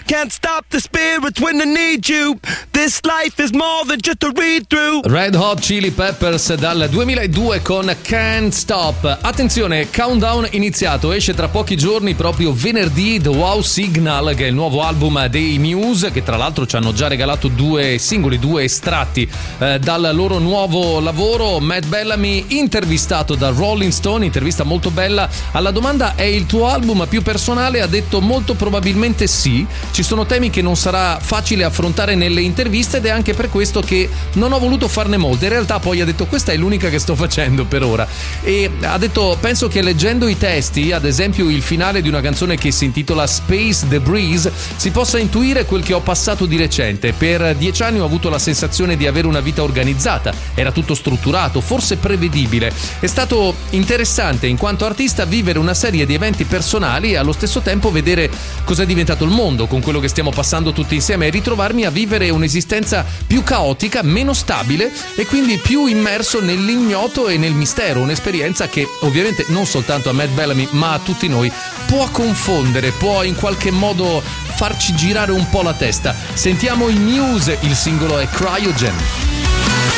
can't stop the spirits when I need you. This life is more than just a read through. Red Hot Chili Peppers dal 2002 con Can't Stop. Attenzione, countdown iniziato, esce tra pochi giorni, proprio venerdì, The Wow Signal, che è il nuovo album dei Muse, che tra l'altro ci hanno già regalato 2 singoli, 2 estratti dal loro nuovo lavoro. Matt Bellamy intervistato da Rolling Stone, intervista molto bella. Alla domanda è il tuo album più personale, ha detto molto probabilmente sì. Ci sono temi che non sarà facile affrontare nelle interviste ed è anche per questo che non ho voluto farne molte. In realtà poi ha detto questa è l'unica che sto facendo per ora, e ha detto penso che leggendo i testi, ad esempio il finale di una canzone che si intitola Space the Breeze, si possa intuire quel che ho passato di recente. Per 10 anni ho avuto la sensazione di avere una vita organizzata, era tutto strutturato, forse prevedibile. È stato interessante in quanto artista vivere una serie di eventi personali e allo stesso tempo vedere cosa è diventato il mondo con quello che stiamo passando tutti insieme e ritrovarmi a vivere un'esistenza più caotica, meno stabile e quindi più immerso nell'ignoto e nel mistero. Un'esperienza che ovviamente non soltanto a Matt Bellamy ma a tutti noi può confondere, può in qualche modo farci girare un po' la testa. Sentiamo i Muse, il singolo è Cryogen.